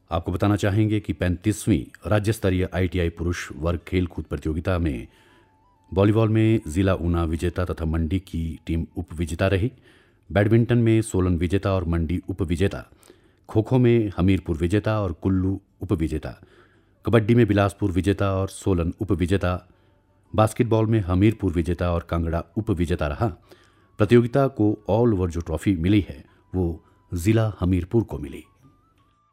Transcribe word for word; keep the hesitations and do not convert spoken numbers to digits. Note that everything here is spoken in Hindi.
आपको बताना चाहेंगे कि पैंतीसवीं राज्य स्तरीय आईटीआई पुरुष वर्ग खेलकूद प्रतियोगिता में वॉलीबॉल में जिला ऊना विजेता तथा मंडी की टीम उप विजेता रही। बैडमिंटन में सोलन विजेता और मंडी उप विजेता, खो खो में हमीरपुर विजेता और कुल्लू उप विजेता, कबड्डी में बिलासपुर विजेता और सोलन उप विजेता, बास्केटबॉल में हमीरपुर विजेता और कांगड़ा उप विजेता रहा। प्रतियोगिता को ऑल ओवर जो ट्रॉफी मिली है वो जिला हमीरपुर को मिली।